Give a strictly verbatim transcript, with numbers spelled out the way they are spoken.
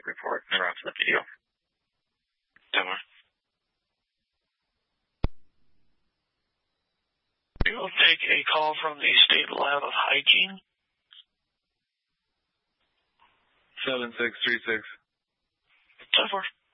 report in regards to the video. Denver. We will take a call from the State Lab of Hygiene. seven six three six. ten four.